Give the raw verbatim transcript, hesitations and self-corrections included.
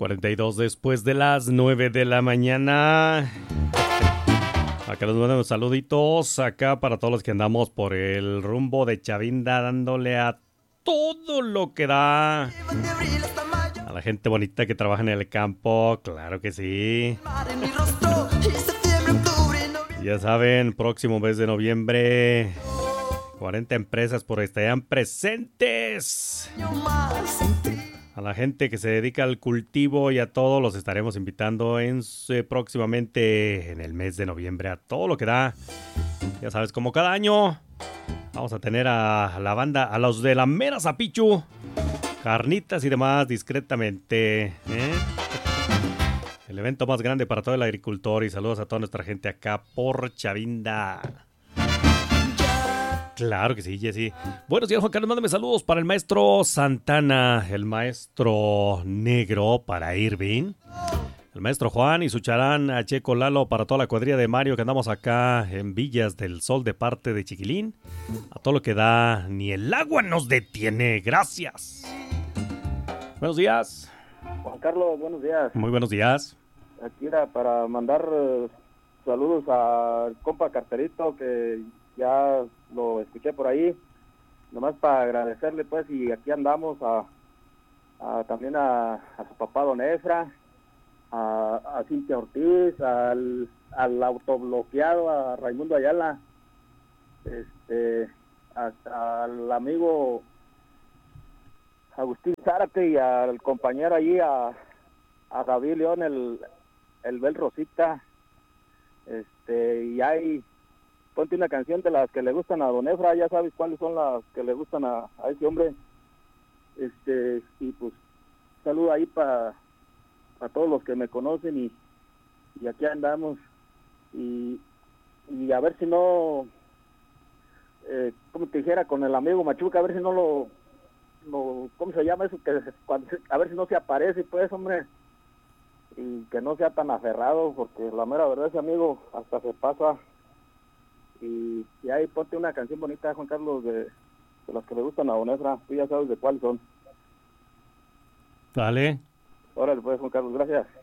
cuarenta y dos después de las nueve de la mañana. Acá nos mandan saluditos acá para todos los que andamos por el rumbo de Chavinda, dándole a todo lo que da. A la gente bonita que trabaja en el campo, claro que sí. Ya saben, próximo mes de noviembre, cuarenta empresas por estarán presentes. A la gente que se dedica al cultivo y a todo los estaremos invitando en eh, próximamente en el mes de noviembre a todo lo que da. Ya sabes, como cada año vamos a tener a la banda, a los de la Mera Zapichu, carnitas y demás discretamente, ¿eh? El evento más grande para todo el agricultor. Y saludos a toda nuestra gente acá por Chavinda. Claro que sí, Jessy. Buenos días, Juan Carlos. Mándame saludos para el maestro Santana, el maestro negro para Irving, el maestro Juan y su charán a Checo Lalo, para toda la cuadrilla de Mario que andamos acá en Villas del Sol de parte de Chiquilín. A todo lo que da, ni el agua nos detiene. Gracias. Buenos días. Juan Carlos, buenos días. Muy buenos días. Aquí era para mandar uh, saludos al compa Carterito, que ya lo escuché por ahí, nomás para agradecerle pues, y aquí andamos a, a también a, a su papá Don Efra, a, a Cintia Ortiz, al, al autobloqueado, a Raimundo Ayala, este, a, al amigo Agustín Zárate y al compañero allí, a, a David León, el, el Bel Rosita, este, y hay... Ponte una canción de las que le gustan a Don Efra, ya sabes cuáles son las que le gustan a, a ese hombre. Este, y pues, saludo ahí para pa todos los que me conocen y, y aquí andamos. Y, y a ver si no, eh, como te dijera, con el amigo Machuca, a ver si no lo, lo ¿cómo se llama eso? Que cuando, a ver si no se aparece, pues, hombre. Y que no sea tan aferrado, porque la mera verdad ese amigo hasta se pasa. Y, y ahí ponte una canción bonita, Juan Carlos, de, de las que le gustan a Don Efra. Tú ya sabes de cuáles son. Dale. Órale pues, Juan Carlos, gracias.